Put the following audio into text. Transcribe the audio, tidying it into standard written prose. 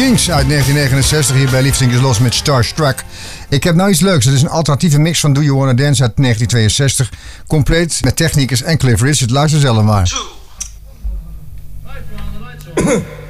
Kings uit 1969 hier bij Liefding is Los met Starstruck. Ik heb nou iets leuks. Het is een alternatieve mix van Do You Wanna Dance uit 1962. Compleet met techniekers en Cliff Richard. Luister zelf maar.